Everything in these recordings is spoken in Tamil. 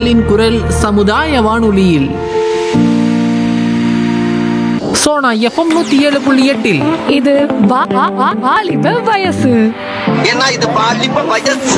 மக்களின் குரல் சமுதாய வானொலியில் சோனா எஃப்எம் 107.8 இது வாலிப வயசு. ஏன்னா இது பாலிப்ப வயசு.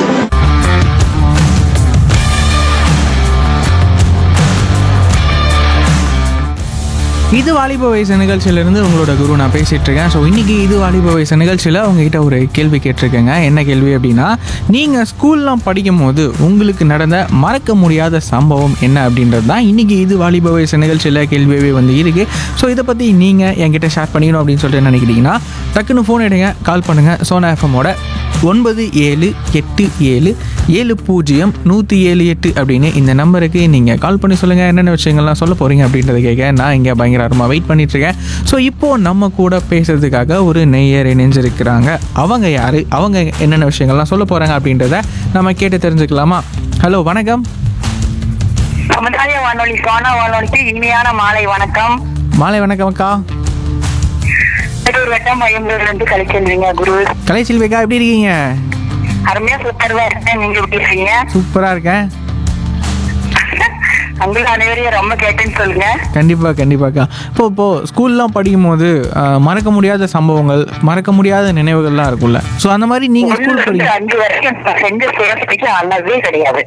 இது வாலிப வயசு நிகழ்ச்சியிலேருந்து உங்களோட குரு நான் பேசிகிட்டு இருக்கேன். ஸோ இன்றைக்கி இது வாலிப வயசு நிகழ்ச்சியில் உங்ககிட்ட ஒரு கேள்வி கேட்டிருக்கேங்க. என்ன கேள்வி அப்படின்னா, நீங்கள் ஸ்கூல்லாம் படிக்கும் போது உங்களுக்கு நடந்த மறக்க முடியாத சம்பவம் என்ன அப்படின்றது தான் இன்றைக்கி இது வாலிப வயசு நிகழ்ச்சியில் கேள்வியாகவே வந்து இருக்குது. ஸோ இதை பற்றி நீங்கள் என்கிட்ட ஷேர் பண்ணிக்கணும் அப்படின்னு சொல்லிட்டு நினைக்கிறீங்கன்னா டக்குன்னு ஃபோன் எடுங்க, கால் பண்ணுங்கள். சோனா எஃப்எம்மோட 9787070178 அப்படின்னு இந்த நம்பருக்கு நீங்கள் கால் பண்ணி சொல்லுங்கள் என்னென்ன விஷயங்கள்லாம் சொல்ல போகிறீங்க அப்படின்றத கேட்க நான் இங்கே பயங்கரமாக வெயிட் பண்ணிட்டுருக்கேன். ஸோ இப்போது நம்ம கூட பேசுறதுக்காக ஒரு நேயர் இணைஞ்சிருக்கிறாங்க. அவங்க யார், அவங்க என்னென்ன விஷயங்கள்லாம் சொல்ல போகிறாங்க அப்படின்றத நம்ம கேட்டு தெரிஞ்சுக்கலாமா? ஹலோ, வணக்கம். சமுதாய வானொலி சோனா வானொலிக்கு இனிமையான மாலை வணக்கம். மாலை வணக்கம் அக்கா. ஒரு வட்டம் மயம்பூர்ல இருந்து கலைச்செல்வீங்க குரு. கலைச்செல்விக்கா, எப்படி இருக்கீங்க? அருமையா சூப்பர்வா இருக்கேன். நீங்க எப்படி இருக்கீங்க? சூப்பராக இருக்கேன். அங்குள்ள அனைவரையும் ரொம்ப கேட்டேன்னு சொல்லுங்க. கண்டிப்பாக்கா. இப்போது ஸ்கூல்லாம் படிக்கும் போது மறக்க முடியாத சம்பவங்கள், மறக்க முடியாத நினைவுகள்லாம் இருக்கும்ல. ஸோ அந்த மாதிரி நீங்கள் ஸ்கூல் படிக்க 5 வரைக்கும் செஞ்ச சேஃப்டிக்கு அளவே கிடையாது.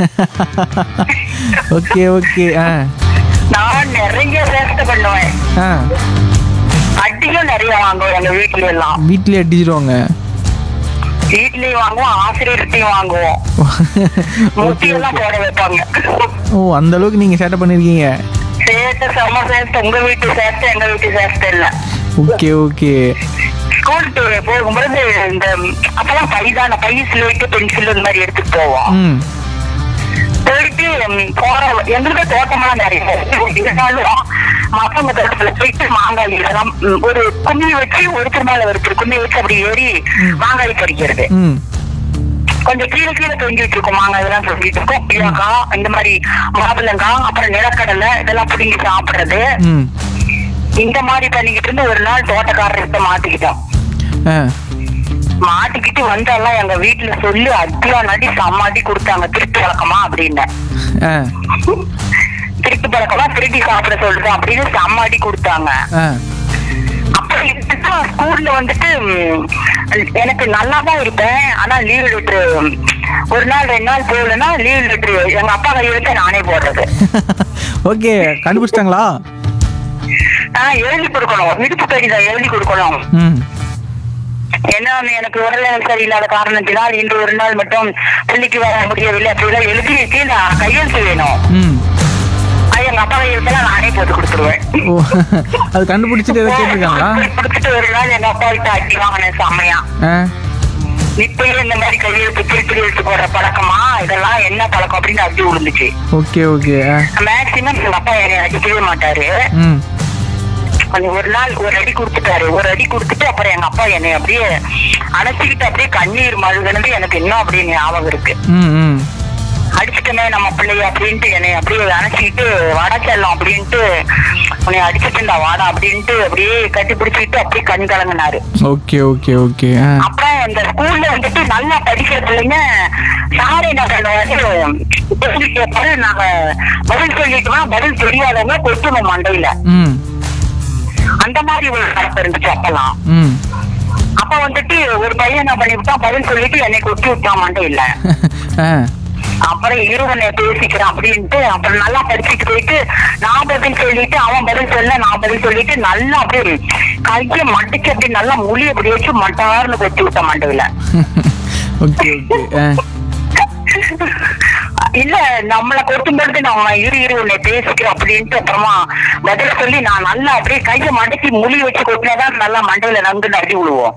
ஓகே. நான் நிறைய சேஃப்ட் பண்ணுவேன். அடியும் நிறைய வாங்குவோம். எங்க வீட்டுல எல்லாம் வீட்லயே அடிச்சிருவாங்க. வீட்லயும் வாங்குவோம், ஆசிரியர்கிட்டையும் வாங்குவோம். முட்டியெல்லாம் போட வைப்பாங்க. ஓ, அந்த அளவுக்கு நீங்க சேட்டை பண்ணிருக்கீங்க. சேட்டை செம்ம சேட்டை. உங்க வீட்டு சேட்டை எங்க வீட்டு சேட்டை இல்ல. ஓகே. ஸ்கூல் போகும்போது இந்த அப்பெல்லாம் பை ஸ்லேட்டு பென்சில் இந்த மாதிரி எடுத்துட்டு போவோம். போயிட்டு போற எங்களுக்கு தோட்டமெல்லாம் நிறைய மசங்க தோட்டத்துல போயிட்டு மாங்காய் இதெல்லாம் ஒரு கும்மி வச்சு ஒருத்தர் மேல ஒருத்தர் கும்மி வச்சு அப்படி ஏறி மாங்காய் பறிக்கிறது. கொஞ்சம் கீழே தொங்கிட்டு இருக்கும் மாங்காய் இதெல்லாம் தொங்கிட்டு இருக்கும். இலக்காய் இந்த மாதிரி மாதுளங்காய் அப்புறம் நிலக்கடலை இதெல்லாம் பிடிங்கி சாப்பிடுறது. இந்த மாதிரி பண்ணிக்கிட்டு இருந்து ஒரு நாள் தோட்டக்காரர்கிட்ட மாட்டிக்கிட்டு வந்தாலாம் எங்க வீட்டுல சொல்லி அடியா நடி சம்மாட்டி கொடுத்தாங்க. திருட்டு பழக்கமா அப்படின்னு, திருட்டு பழக்கமா திருட்டி சாப்பிட சொல்லுது அப்படின்னு சம்மாட்டி கொடுத்தாங்க. அப்படி ஸ்கூல்ல வந்துட்டு எனக்கு நல்லாதான் இருப்பேன். ஆனா லீவ் லெட்ரு ஒரு நாள் 2 நாள் போகலன்னா லீவ் லெட்ரு எங்க அப்பா கையெழுத்த நானே போடுறது. ஓகே, கண்டுபிடிச்சிட்டாங்களா? எழுதி கொடுக்கணும், விடுப்பு கடிதம் எழுதி கொடுக்கணும். என்ன எனக்கு உடல்நிலை சரியில்லாத காரணத்தினால் இன்று ஒரு நாள் மட்டும் பள்ளிக்கு வர முடியவில்லை அப்படிலாம் எழுதி நான் கையெழுத்து வேணும். எங்க அப்பா கையெழுத்தெல்லாம் நானே போட்டு கொடுத்துருவேன். அது கண்டுபிடிச்சிட்டு கொடுத்துட்டு ஒரு நாள் எங்க அப்பா கிட்ட அடி வாங்கினேன் செம்மையா. இப்பயும் இந்த மாதிரி கையெழுத்து திருப்பி எழுத்து போடுற பழக்கமா, இதெல்லாம் என்ன பழக்கம் அப்படின்னு அடி விழுந்துச்சு. ஓகே. மேக்சிமம் எங்க அப்பா என்னை அடிக்கவே மாட்டாரு. ஒரு நாள் ஒரு அடி கொடுத்துட்டாரு. ஒரு அடி கொடுத்துட்டு அப்புறம் எங்க அப்பா என்னை அப்படியே அணைச்சிக்கிட்டு அப்படியே கண்ணீர் மழுகுனது எனக்கு இன்னும் அப்படியே ஞாபகம் இருக்கு. அடிச்சுட்டமே நம்ம பிள்ளைய அப்படின்ட்டு என்னை அப்படியே அணைச்சிக்கிட்டு வாடா செல்லம் அப்படின்ட்டு உன்னை அடிச்சுட்டு வாடா அப்படின்ட்டு அப்படியே கட்டி பிடிச்சிட்டு அப்படியே கண் கலங்கினாரு. ஓகே. அப்புறம் இந்த ஸ்கூல்ல வந்துட்டு நல்லா படிக்கிற பிள்ளைங்க சார் என்ன பண்ணுவாரு, கேட்பாரு. நாங்க பதில் சொல்லிட்டோம்னா பதில் தெரியாதவங்க கொட்டுவோம் மண்டையில. அந்த மாதிரி ஒரு பழக்கம் இருந்துச்சு அப்பெல்லாம். அப்ப வந்துட்டு ஒரு பையன் என்ன பண்ணிவிட்டான், பதில் சொல்லிட்டு என்னை கொட்டி விட்டான் மண்டையில. அப்புறம் இருவனை பேசிக்கிறான் அப்படின்ட்டு அப்புறம் நல்லா படிச்சுட்டு போயிட்டு நான் பதில் சொல்லிட்டு அவன் பதில் சொல்ல நான் பதில் சொல்லிட்டு நல்லா அப்படியே கையை மட்டிச்சு அப்படி நல்லா மொழி அப்படி வச்சு மட்டார்னு கொட்டி விட்டான் மண்டையில. இல்ல நம்மளை கொட்டும்பொழுது நம்ம இரு உன்னை பேசிக்கிறோம் அப்படின்ட்டு அப்புறமா பதில் சொல்லி நான் நல்லா அப்படியே கையை மடக்கி மொழி வச்சு கொட்டினாதான் நல்லா மண்டையில நந்து அடி விழுவோம்.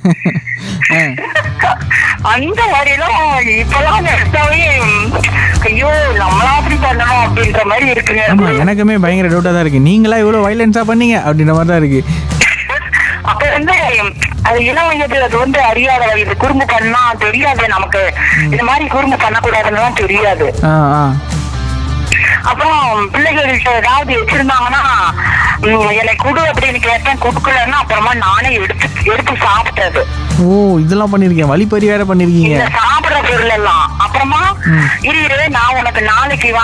அந்த மாதிரிலாம் இப்பெல்லாம் எடுத்தாவே ஐயோ நம்மளா அப்படி பண்ணணும் அப்படின்ற மாதிரி இருக்குங்க. எனக்குமே பயங்கர டவுட்டா தான் இருக்கு. நீங்களா இவ்வளவு வயலன்ஸா பண்ணீங்க அப்படின்ற மாதிரி தான் இருக்கு. அப்ப வந்து அது இளம் வயது, அது வந்து அறியாத வயது. குறும்பு பண்ணா தெரியாது நமக்கு, இந்த மாதிரி குறும்பு பண்ணக்கூடாதுன்னு தெரியாது. அப்புறம் பிள்ளைகள் ஏதாவது வச்சிருந்தாங்கன்னா என்னை குடு அப்படின்னு கேட்டேன். குடுக்கலன்னா அப்புறமா நானே எடுத்து சாப்பிட்டது. ஓ, இதெல்லாம் பண்ணிருக்கேன். வழிப்பறி வேற பண்ணிருக்கீங்க. சாப்பிடுற பொருள் எல்லாம். அப்புறமா இரு நான் உனக்கு நாளைக்கு